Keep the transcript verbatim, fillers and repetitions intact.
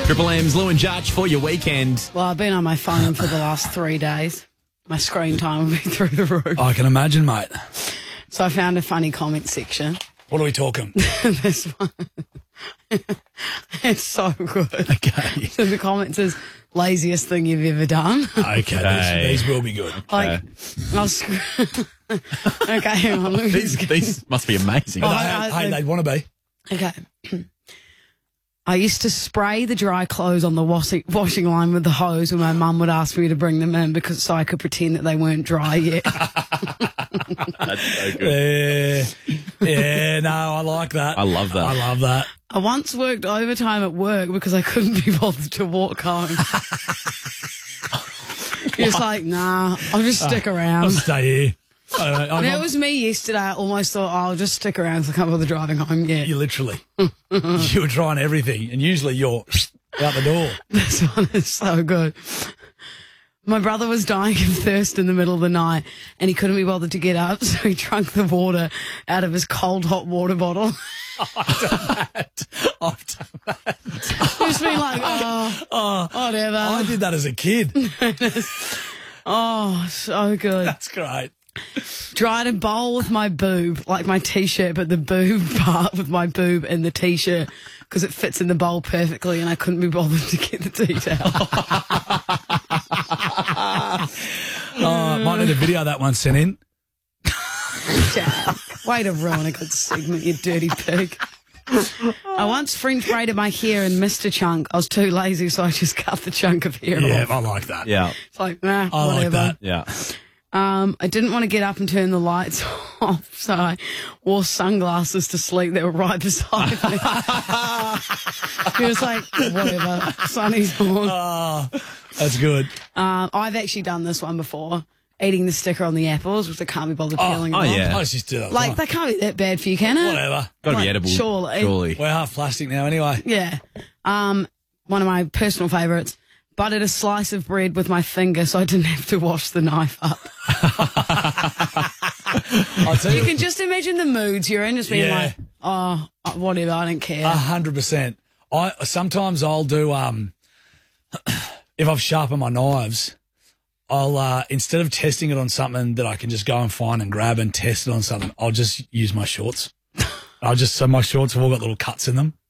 Triple M's Lou and Judge for your weekend. Well, I've been on my phone for the last three days. My screen time will be through the roof. I can imagine, mate. So I found a funny comment section. What are we talking? This one. It's so good. Okay. So the comment says, laziest thing you've ever done. Okay, Hey. These, these will be good. Like, I'll sc- okay, hang on. Let me These, just- these must be amazing. Oh, Hey, I- hey, I- they'd want to be. Okay. I used to spray the dry clothes on the washing, washing line with the hose when my mum would ask me to bring them in because so I could pretend that they weren't dry yet. That's so good. Yeah, yeah, no, I like that. I love that. I love that. I once worked overtime at work because I couldn't be bothered to walk home. It's like, nah, I'll just stick I'll around. stay here. I don't know, And I'm- it was me yesterday. I almost thought, oh, I'll just stick around because I can't bother driving home yet. you literally, you were trying everything, and usually you're out the door. This one is so good. My brother was dying of thirst in the middle of the night and he couldn't be bothered to get up, so he drank the water out of his cold hot water bottle. I've done that. I've done that. Just been like, oh, Oh, whatever. I did that as a kid. Oh, so good. That's great. Dried a bowl with my boob, like my T-shirt, but the boob part with my boob in the T-shirt because it fits in the bowl perfectly and I couldn't be bothered to get the tea towel. Oh, might need a video of that one sent in. Jack, way to ruin a good segment, you dirty pig. I once French braided my hair and missed a chunk. I was too lazy, so I just cut the chunk of hair Yeah, off. I like that. Yeah, It's like, nah, I like whatever. that. yeah. Um, I didn't want to get up and turn the lights off, so I wore sunglasses to sleep that were right beside me. It was like, whatever, sunny's on. Oh, that's good. Um, I've actually done this one before, eating the sticker on the apples, which I can't be bothered peeling oh, them off. yeah. I just do that. Like, Like, they can't be that bad for you, can it? whatever. Got to Like, be edible. surely. Surely. We're half plastic now anyway. Yeah. Um, one of my personal favourites. Buttered a slice of bread with my finger so I didn't have to wash the knife up. I'll tell You you, can just imagine the moods you're in, just being Yeah. like, oh, whatever, I don't care. a hundred percent. I sometimes I'll do um if I've sharpened my knives, I'll uh instead of testing it on something that I can just go and find and grab and test it on something, I'll just use my shorts. I'll just so my shorts have all got little cuts in them.